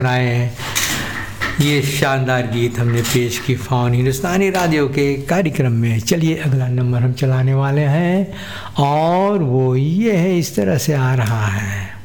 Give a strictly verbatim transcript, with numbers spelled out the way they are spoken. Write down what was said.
बनाए हैं। ये शानदार गीत हमने पेश की फ़ॉन हिंदुस्तानी रेडियो के कार्यक्रम में। चलिए अगला नंबर हम चलाने वाले हैं और वो ये है, इस तरह से आ रहा है।